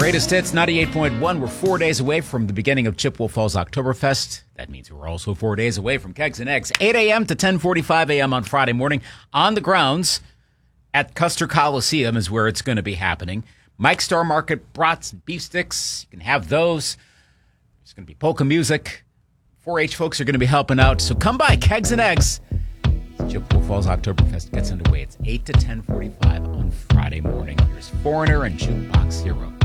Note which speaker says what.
Speaker 1: Greatest hits, 98.1. We're 4 days away from the beginning of Chippewa Falls Oktoberfest. That means we're also 4 days away from Kegs and Eggs. 8 a.m. to 10:45 a.m. on Friday morning on the grounds at Custer Coliseum is where it's going to be happening. Mike Star Market brats and beef sticks. You can have those. There's going to be polka music. 4-H folks are going to be helping out. So come by, Kegs and Eggs. Chippewa Falls Oktoberfest gets underway. It's 8 to 10:45 on Friday morning. Here's Foreigner and Jukebox Hero.